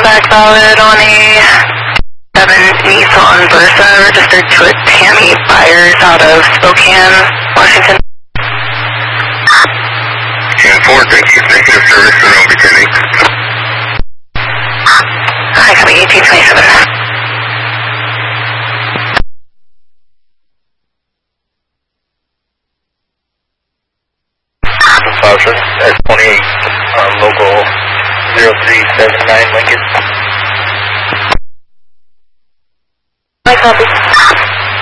back valid on a 7 Nissan Versa registered to a Tammy Byers out of Spokane, Washington. 10-4, thank you. Negative service for number 10-8. Hi, copy 1827. Option S28, local 0379 Lincoln. Hi, copy.